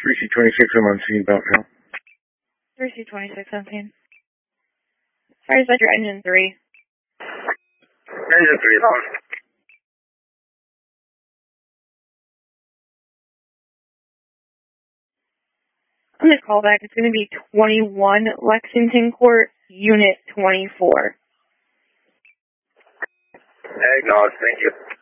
3C26, I'm on scene about now. 3C2617. Sorry, is that your engine 3? Engine 3 is on. On the callback, it's going to be 21 Lexington Court, Unit 24. Acknowledged, thank you.